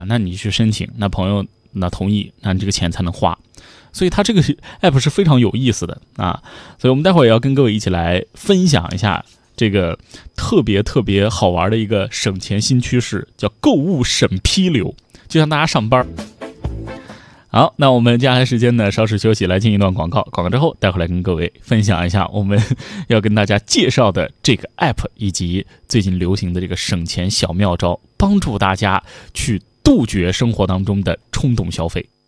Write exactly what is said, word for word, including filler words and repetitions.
那你去申请，那朋友那同意，那你这个钱才能花。所以它这个 app 是非常有意思的啊，所以我们待会儿也要跟各位一起来分享一下这个特别特别好玩的一个省钱新趋势，叫购物审批流，就像大家上班。好，那我们接下来时间呢，稍事休息，来进一段广告。广告之后，待会儿来跟各位分享一下我们要跟大家介绍的这个 app， 以及最近流行的这个省钱小妙招，帮助大家去杜绝生活当中的冲动消费。